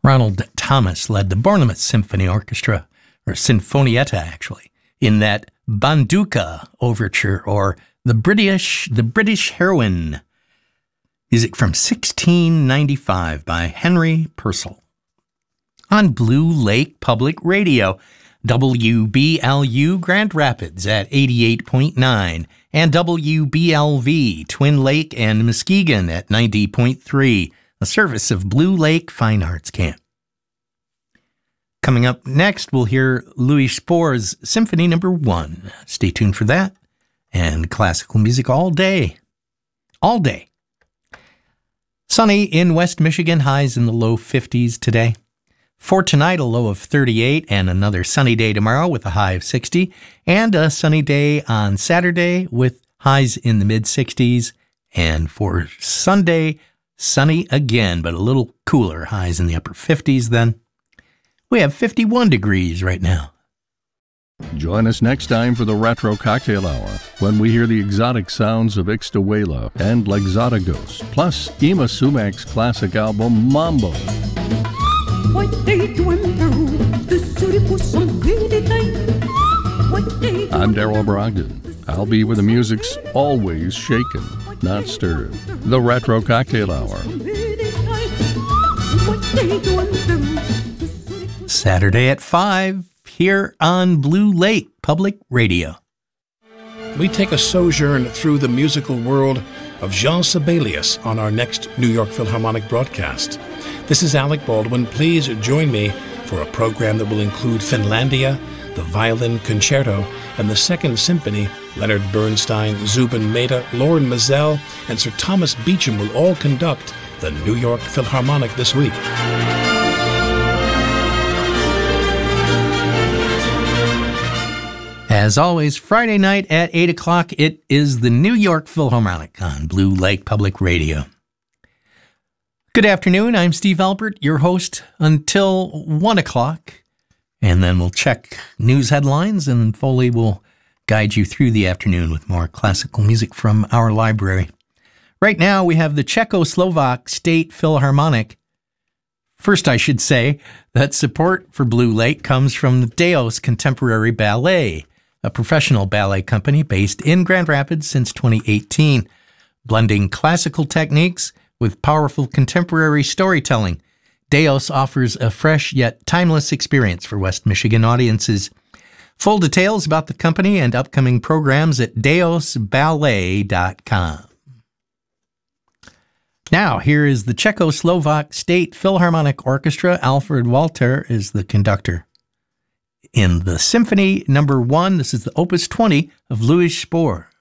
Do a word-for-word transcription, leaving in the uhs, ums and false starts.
Ronald Thomas led the Bournemouth Symphony Orchestra, or Sinfonietta actually, in that Bonduca Overture, or the British the British Heroine. Music from sixteen ninety-five by Henry Purcell. On Blue Lake Public Radio, W B L U Grand Rapids at eighty-eight point nine, and W B L V Twin Lake and Muskegon at ninety point three, a service of Blue Lake Fine Arts Camp. Coming up next, we'll hear Louis Spohr's Symphony Number One. Stay tuned for that, and classical music all day. All day. Sunny in West Michigan, highs in the low fifties today. For tonight, a low of thirty-eight, and another sunny day tomorrow with a high of sixty, and a sunny day on Saturday with highs in the mid-sixties, and for Sunday, sunny again, but a little cooler, highs in the upper fifties then. We have fifty-one degrees right now. Join us next time for the Retro Cocktail Hour, when we hear the exotic sounds of Ixtahuela and Lexoticos, plus Ima Sumak's classic album, Mambo. I'm Darrell Brogdon. I'll be where the music's always shaken, not stirred. The Retro Cocktail Hour. Saturday at five, here on Blue Lake Public Radio. We take a sojourn through the musical world of Jean Sibelius on our next New York Philharmonic broadcast. This is Alec Baldwin. Please join me for a program that will include Finlandia, the Violin Concerto, and the Second Symphony. Leonard Bernstein, Zubin Mehta, Lauren Mazel, and Sir Thomas Beecham will all conduct the New York Philharmonic this week. As always, Friday night at eight o'clock, it is the New York Philharmonic on Blue Lake Public Radio. Good afternoon, I'm Steve Albert, your host until one o'clock, and then we'll check news headlines, and Foley will guide you through the afternoon with more classical music from our library. Right now, we have the Czechoslovak State Philharmonic. First, I should say that support for Blue Lake comes from the Deos Contemporary Ballet, a professional ballet company based in Grand Rapids since twenty eighteen, blending classical techniques with powerful contemporary storytelling. Deos offers a fresh yet timeless experience for West Michigan audiences. Full details about the company and upcoming programs at deos ballet dot com. Now, here is the Czechoslovak State Philharmonic Orchestra. Alfred Walter is the conductor. In the Symphony Number One, this is the Opus twenty of Louis Spohr.